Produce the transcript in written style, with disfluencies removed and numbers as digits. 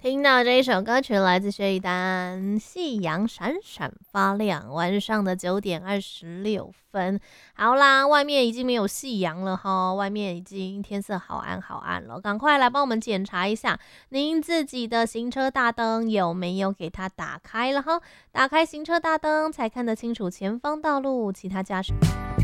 听到这一首歌曲来自薛一丹，夕阳闪闪发亮，晚上的9:26。好啦，外面已经没有夕阳了哈，外面已经天色好暗好暗了，赶快来帮我们检查一下您自己的行车大灯有没有给它打开了哈，打开行车大灯才看得清楚前方道路，其他驾驶